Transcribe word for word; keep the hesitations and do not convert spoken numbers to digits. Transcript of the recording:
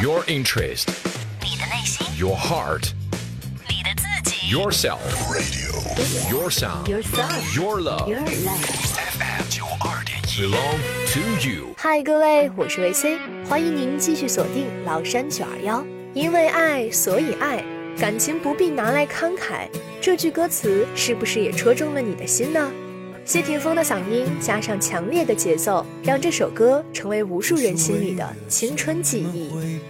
Your interest, 你的内心， your heart, 你的自己 yourself, radio, your sound, Yourself your love, Your life F M 九二点一 belong to you。 嗨，各位，我是维 C， 欢迎您继续锁定崂山九二幺。因为爱，所以爱，感情不必拿来慷慨。这句歌词是不是也戳中了你的心呢？谢霆锋的嗓音加上强烈的节奏，让这首歌成为无数人心里的青春记忆。